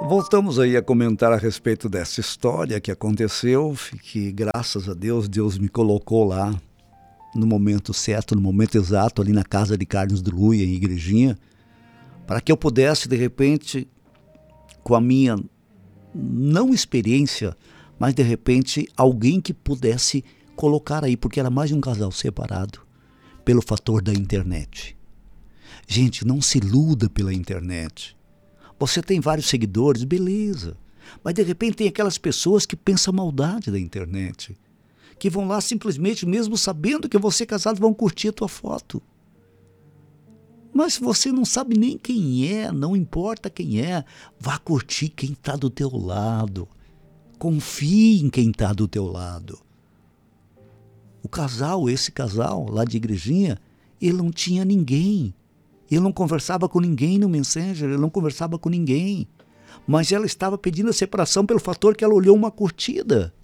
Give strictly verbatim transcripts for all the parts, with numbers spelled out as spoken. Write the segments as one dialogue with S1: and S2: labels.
S1: Voltamos aí a comentar a respeito dessa história que aconteceu, que graças a Deus, Deus me colocou lá no momento certo, no momento exato, ali na casa de Carlos de Luia, em Igrejinha, para que eu pudesse, de repente, com a minha não experiência, mas de repente alguém que pudesse colocar aí, porque era mais de um casal separado, pelo fator da internet. Gente, não se iluda pela internet. Você tem vários seguidores, beleza. Mas de repente tem aquelas pessoas que pensam maldade da internet. Que vão lá simplesmente, mesmo sabendo que você é casado, vão curtir a tua foto. Mas você não sabe nem quem é, não importa quem é. Vá curtir quem está do teu lado. Confie em quem está do teu lado. O casal, esse casal lá de Igrejinha, ele não tinha ninguém. Ele não conversava com ninguém no Messenger, ele não conversava com ninguém. Mas ela estava pedindo a separação pelo fator que ela olhou uma curtida.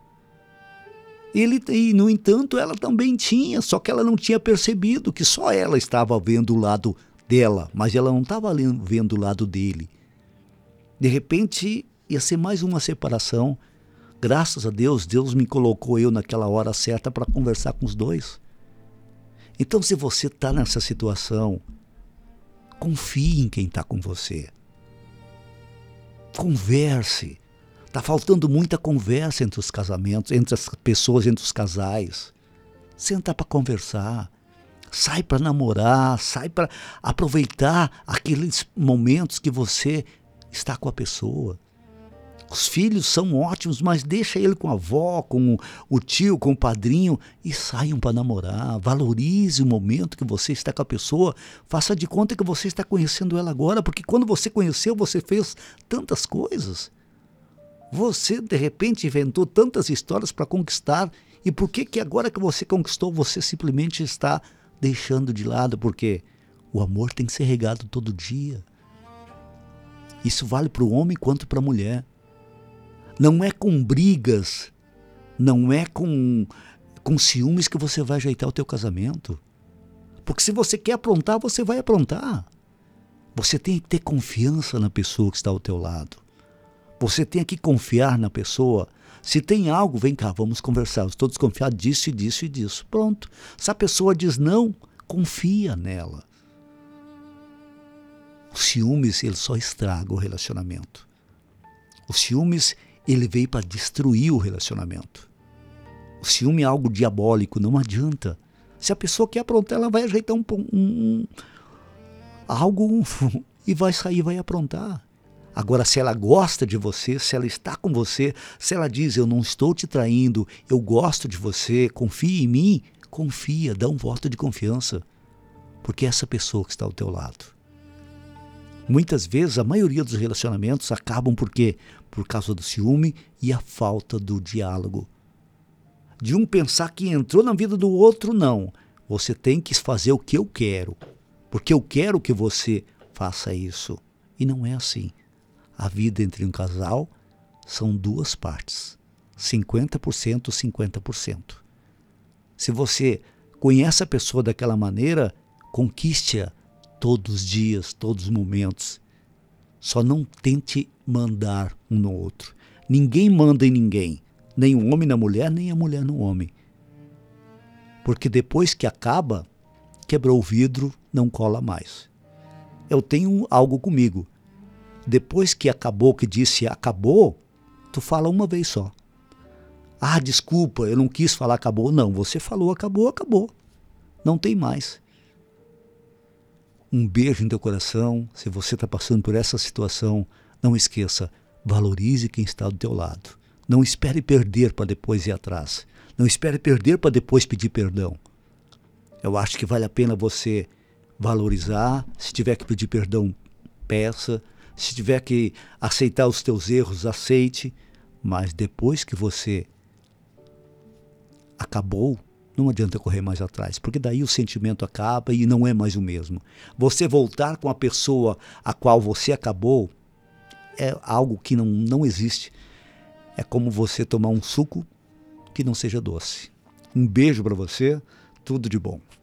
S1: Ele, e, no entanto, ela também tinha, só que ela não tinha percebido que só ela estava vendo o lado dela, mas ela não estava vendo o lado dele. De repente, ia ser mais uma separação. Graças a Deus, Deus me colocou eu naquela hora certa para conversar com os dois. Então, se você está nessa situação, confie em quem está com você. Converse. Está faltando muita conversa entre os casamentos, entre as pessoas, entre os casais. Senta para conversar. Sai para namorar, sai para aproveitar aqueles momentos que você está com a pessoa. Os filhos são ótimos, mas deixa ele com a avó, com o tio, com o padrinho e saiam para namorar. Valorize o momento que você está com a pessoa. Faça de conta que você está conhecendo ela agora, porque quando você conheceu, você fez tantas coisas. Você, de repente, inventou tantas histórias para conquistar. E por que que agora que você conquistou, você simplesmente está deixando de lado? Porque o amor tem que ser regado todo dia. Isso vale para o homem quanto para a mulher. Não é com brigas, não é com, com ciúmes que você vai ajeitar o teu casamento. Porque se você quer aprontar, você vai aprontar. Você tem que ter confiança na pessoa que está ao teu lado. Você tem que confiar na pessoa. Se tem algo, vem cá, vamos conversar. Eu estou desconfiado disso e disso e disso. Pronto. Se a pessoa diz não, confia nela. O ciúmes, ele só estraga o relacionamento. O ciúmes, ele veio para destruir o relacionamento. O ciúme é algo diabólico, não adianta. Se a pessoa quer aprontar, ela vai ajeitar um, um, um algo um, e vai sair, vai aprontar. Agora, se ela gosta de você, se ela está com você, se ela diz, eu não estou te traindo, eu gosto de você, confia em mim, confia, dá um voto de confiança. Porque é essa pessoa que está ao teu lado. Muitas vezes, a maioria dos relacionamentos acabam por quê? Por causa do ciúme e a falta do diálogo. De um pensar que entrou na vida do outro, não. Você tem que fazer o que eu quero, porque eu quero que você faça isso. E não é assim. A vida entre um casal são duas partes. cinquenta por cento, cinquenta por cento. Se você conhece a pessoa daquela maneira, conquiste-a todos os dias, todos os momentos. Só não tente mandar um no outro. Ninguém manda em ninguém. Nem o homem na mulher, nem a mulher no homem. Porque depois que acaba, quebrou o vidro, não cola mais. Eu tenho algo comigo. Depois que acabou, que disse acabou, tu fala uma vez só. Ah, desculpa, eu não quis falar acabou. Não, você falou acabou, acabou. Não tem mais. Um beijo no teu coração. Se você está passando por essa situação, não esqueça, valorize quem está do teu lado. Não espere perder para depois ir atrás. Não espere perder para depois pedir perdão. Eu acho que vale a pena você valorizar. Se tiver que pedir perdão, peça. Se tiver que aceitar os teus erros, aceite. Mas depois que você acabou, não adianta correr mais atrás, porque daí o sentimento acaba e não é mais o mesmo. Você voltar com a pessoa a qual você acabou é algo que não, não existe. É como você tomar um suco que não seja doce. Um beijo para você, tudo de bom.